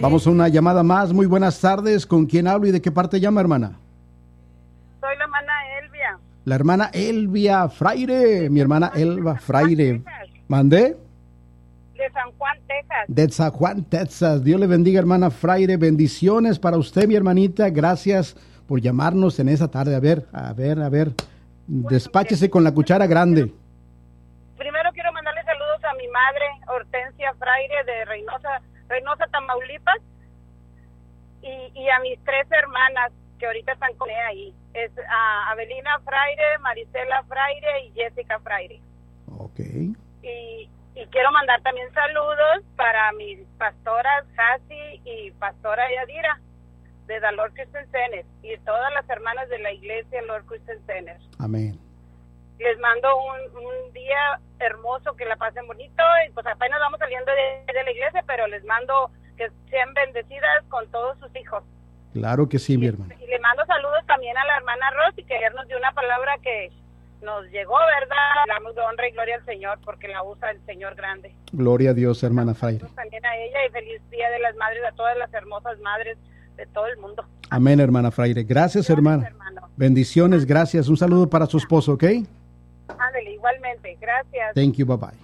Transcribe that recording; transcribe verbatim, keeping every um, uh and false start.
Vamos a una llamada más. Muy buenas tardes. ¿Con quién hablo y de qué parte llama, hermana? Soy la hermana Elvia. La hermana Elvia Fraire. Mi hermana Elva Fraire. ¿Mandé? De San Juan, Texas. De San Juan, Texas. Dios le bendiga, hermana Fraire. Bendiciones para usted, mi hermanita. Gracias por llamarnos en esa tarde. A ver, a ver, a ver. Bueno, despáchese con la cuchara grande. Primero quiero mandarle saludos a mi madre, Hortensia Fraire, de Reynosa, Reynosa, Tamaulipas. Y, y a mis tres hermanas que ahorita están con ella ahí. Es a Avelina Fraire, Marisela Fraire y Jessica Fraire. Ok. Y... Y quiero mandar también saludos para mis pastoras Hasi y pastora Yadira de The Lord Christian Center y todas las hermanas de la iglesia Lord Christian Center. Amén. Les mando un, un día hermoso, que la pasen bonito, y pues apenas vamos saliendo de, de la iglesia, pero les mando que sean bendecidas con todos sus hijos. Claro que sí, y, mi hermana. Y le mando saludos también a la hermana Rosy, que ayer nos dio una palabra que nos llegó, ¿verdad? Le damos honra y gloria al Señor porque la usa el Señor grande. Gloria a Dios, hermana Fraire. También a ella y feliz Día de las Madres a todas las hermosas madres de todo el mundo. Amén, hermana Fraire. Gracias, hermana. Hermano. Bendiciones, gracias. Un saludo para su esposo, ¿ok? Ándale, igualmente. Gracias. Thank you, bye bye.